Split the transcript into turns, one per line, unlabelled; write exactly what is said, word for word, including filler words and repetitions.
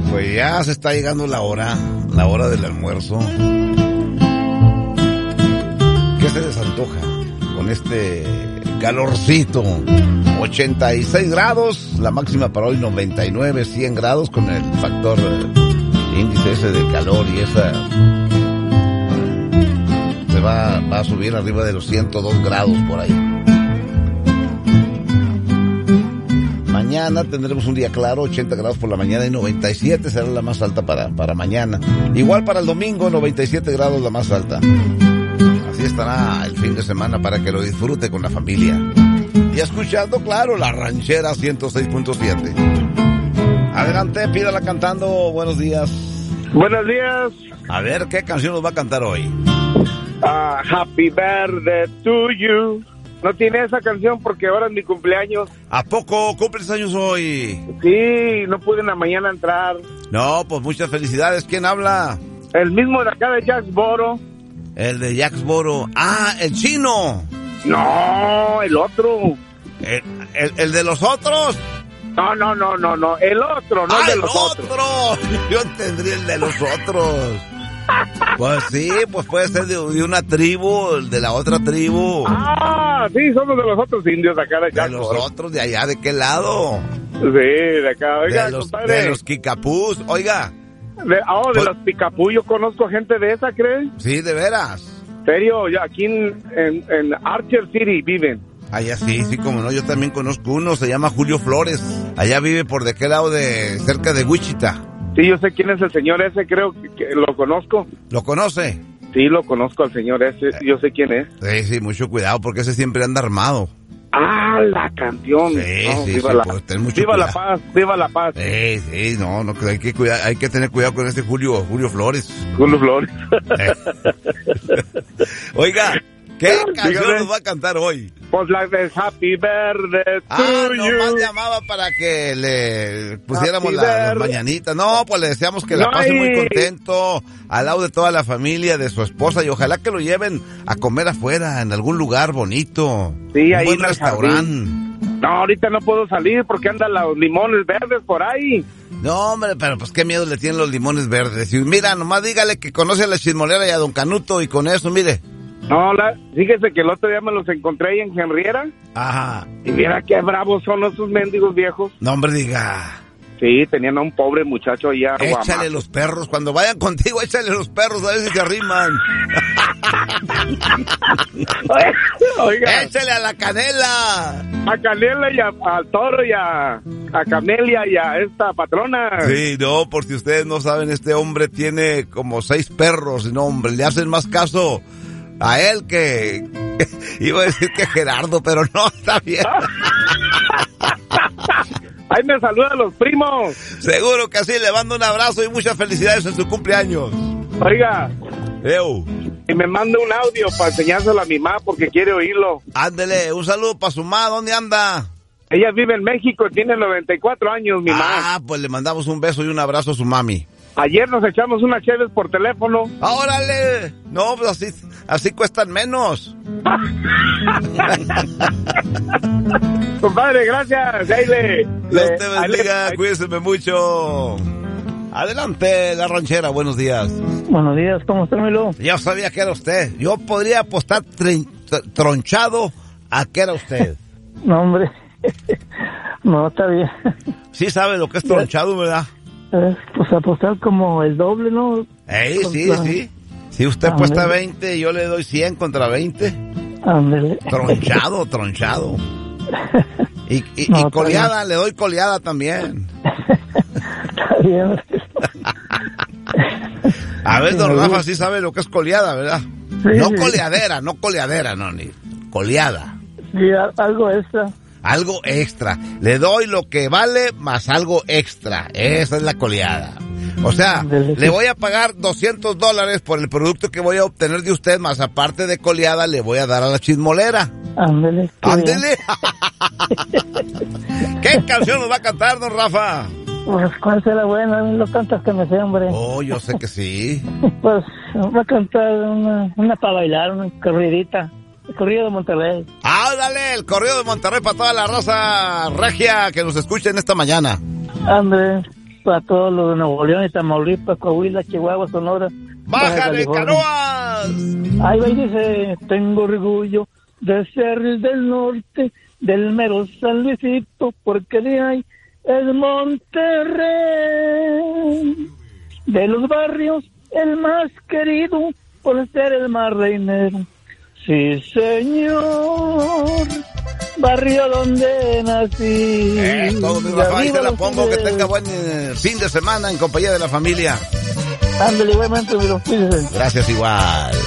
Pues ya se está llegando la hora, la hora del almuerzo. ¿Qué se les antoja con este calorcito? ochenta y seis grados, la máxima para hoy noventa y nueve, cien grados con el factor eh, índice ese de calor y esa se va, va a subir arriba de los ciento dos grados por ahí. Mañana tendremos un día claro, ochenta grados por la mañana y noventa y siete será la más alta para, para mañana. Igual para el domingo, noventa y siete grados la más alta. Así estará el fin de semana para que lo disfrute con la familia. Y escuchando, claro, la ranchera ciento seis punto siete. Adelante, pídala cantando. Buenos días.
Buenos días.
A ver, ¿qué canción nos va a cantar hoy?
Uh, Happy Birthday to you. No tiene esa canción porque ahora es mi cumpleaños.
¿A poco cumples años hoy?
Sí, no pude en la mañana entrar.
No, pues muchas felicidades. ¿Quién habla?
El mismo de acá de Jacksboro.
El de Jacksboro. Ah, el chino.
No, el otro.
¿El, el, el de los otros?
No, no, no, no, no. El otro, no
ah,
el de
el
los
otro.
otros.
Yo tendría el de los otros. Pues sí, pues puede ser de, de una tribu, el de la otra tribu.
Ah, sí, somos de los otros indios de acá de Jacksboro.
De los otros, de allá, ¿de qué lado?
Sí, de acá. Oiga,
de los,
compadre.
De los Kikapús, oiga.
De, oh, de
pues,
los Picapú, yo conozco gente de esa, ¿crees?
Sí, de veras.
Serio, ya aquí en, en, en Archer City viven.
Allá sí, sí, como no, yo también conozco uno, se llama Julio Flores. Allá vive por de qué lado de, cerca de Wichita.
Sí, yo sé quién es el señor ese, creo que, que lo conozco.
¿Lo conoce?
Sí, lo conozco al señor ese, yo sé quién es.
Sí, sí, mucho cuidado porque ese siempre anda armado.
Ah, la canción.
Sí,
no,
sí,
viva
sí,
la,
pues, ten mucho
viva
cuidado.
la paz, viva la paz.
Sí, sí, no, no, hay que cuidar, hay que tener cuidado con este Julio, Julio Flores.
Julio Flores.
Eh. Oiga, ¿qué canción
Dígame.
nos va a cantar hoy?
Pues la de Happy Birthday to
Ah,
you.
nomás llamaba para que le pusiéramos
Happy
la, las
birthday.
mañanitas. No, pues le deseamos que la
No,
pase muy
y-
contento, al lado de toda la familia, de su esposa, y ojalá que lo lleven a comer afuera, en algún lugar bonito.
Sí,
un
ahí
buen
en el
restaurante.
No, ahorita no puedo salir porque andan los limones verdes por ahí.
No, hombre, pero pues qué miedo le tienen los limones verdes. Y mira, nomás dígale que conoce a la chismolera y a don Canuto, y con eso, mire.
No, la, fíjese que el otro día me los encontré ahí en Henriera.
Ajá.
Y mira qué bravos son esos mendigos viejos.
No, hombre, diga.
Sí, tenían a un pobre muchacho allá.
Échale
guamazo.
los perros. Cuando vayan contigo, échale los perros, a ver si se arriman.
Oiga,
Échale a la canela.
a Canela y a, al Toro y a, a Camelia y a esta patrona.
Sí, no, por si ustedes no saben, este hombre tiene como seis perros. Y no, hombre, le hacen más caso a él que... Iba a decir que Gerardo, pero no, está bien.
Ahí me saludan los primos.
Seguro que así, le mando un abrazo y muchas felicidades en su cumpleaños.
Oiga,
Eu.
y me manda un audio para enseñárselo a mi mamá porque quiere oírlo.
Ándele, un saludo para su mamá, ¿dónde anda?
Ella vive en México y tiene noventa y cuatro años, mi mamá.
Ah, pues le mandamos un beso y un abrazo a su mami.
Ayer nos echamos unas cheves por teléfono.
Ah, ¡órale! No, pues así, así cuestan menos.
Compadre, gracias. Ahí le,
Dios
le-
te
ahí
bendiga,
le-
cuídese mucho. Adelante, la ranchera, buenos días.
Buenos días, ¿cómo está, Milo?
Yo sabía que era usted. Yo podría apostar trin- tr- tronchado a que era usted.
No, hombre. No, está bien.
Sí sabe lo que es tronchado, ¿verdad?
Eh, Pues apostar como el doble, ¿no?
Ey, sí,
Contra-
sí. Si usted
Ándale.
apuesta veinte, yo le doy cien contra veinte.
Ándale.
Tronchado, tronchado. Y, y,
No,
y
está
coleada, le doy coleada también.
Está bien.
A ver, don
Sí.
Rafa sí sabe lo que es coleada, ¿verdad?
Sí,
No
sí.
coleadera, no coleadera, no, ni coleada.
Sí, a- algo extra.
Algo extra. Le doy lo que vale más algo extra. Esa es la coleada. O sea,
Ándale, sí.
le voy a pagar doscientos dólares por el producto que voy a obtener de usted, más aparte de coleada le voy a dar a la chismolera.
Ándale. qué bien.
¡Ándele! ¿Qué canción nos va a cantar, don Rafa?
Pues, ¿cuál será buena? No cantas que me sé, hombre.
Oh, yo sé que sí.
Pues, voy a cantar una, una para bailar, una corridita. El corrido de Monterrey.
¡Ah, dale! El corrido de Monterrey para toda la raza regia que nos escucha en esta mañana.
Ándale. para todos los de Nuevo León y Tamaulipas, Coahuila, Chihuahua, Sonora.
¡Bájale, Canoas!
Ahí va y dice, tengo orgullo de ser del norte, del mero San Luisito, porque de ahí es Monterrey. De los barrios, el más querido, por ser el más reinero. Sí, señor, barrio donde nací.
Eh, todo mi Rafa, ahí te la pongo, que tenga buen eh, fin de semana en compañía de la familia.
Ándale, igualmente, pero fíjese.
Gracias, igual.